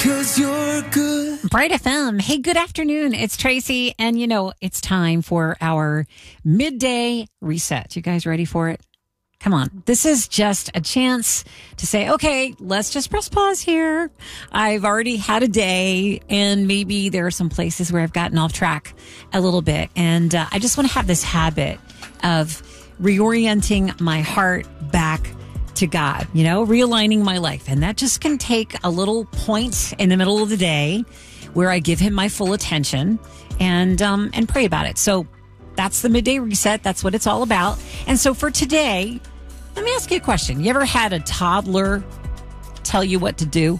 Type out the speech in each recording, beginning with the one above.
'cause you're good. Bright FM. Hey, good afternoon. It's Tracy. And it's time for our midday reset. You guys ready for it? Come on. This is just a chance to say, okay, let's just press pause here. I've already had a day, and maybe there are some places where I've gotten off track a little bit. And I just want to have this habit of reorienting my heart back to God, realigning my life. And that just can take a little point in the middle of the day where I give him my full attention and pray about it. So that's the midday reset. That's what it's all about. And so for today, let me ask you a question. You ever had a toddler tell you what to do?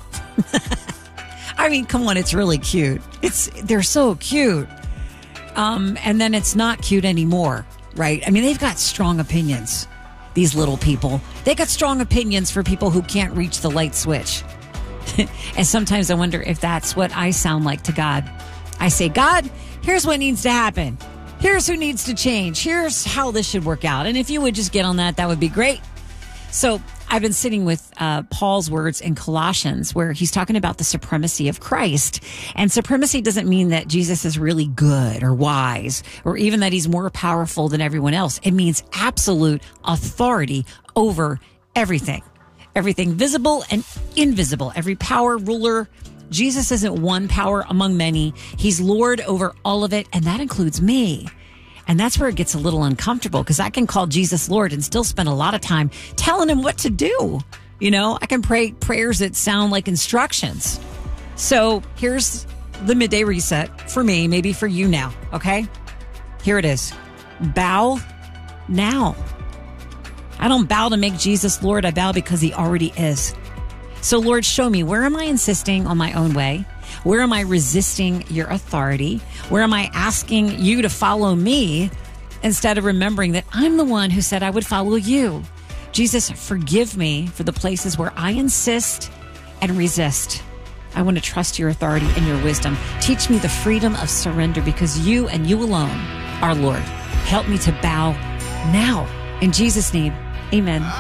I mean, come on, it's really cute. They're so cute. And then it's not cute anymore, right? I mean, they've got strong opinions. These little people, they got strong opinions for people who can't reach the light switch. And sometimes I wonder if that's what I sound like to God. I say, God, here's what needs to happen. Here's who needs to change. Here's how this should work out. And if you would just get on that, that would be great. So I've been sitting with Paul's words in Colossians, where he's talking about the supremacy of Christ. And supremacy doesn't mean that Jesus is really good or wise, or even that he's more powerful than everyone else. It means absolute authority over everything visible and invisible, every power, ruler. Jesus isn't one power among many. He's Lord over all of it, and that includes me. And that's where it gets a little uncomfortable, because I can call Jesus Lord and still spend a lot of time telling him what to do. I can pray prayers that sound like instructions. So here's the midday reset for me, maybe for you now, okay? Here it is. Bow now. I don't bow to make Jesus Lord. I bow because he already is. So Lord, show me, where am I insisting on my own way? Where am I resisting your authority? Where am I asking you to follow me instead of remembering that I'm the one who said I would follow you? Jesus, forgive me for the places where I insist and resist. I want to trust your authority and your wisdom. Teach me the freedom of surrender, because you and you alone are Lord. Help me to bow now. In Jesus' name, amen.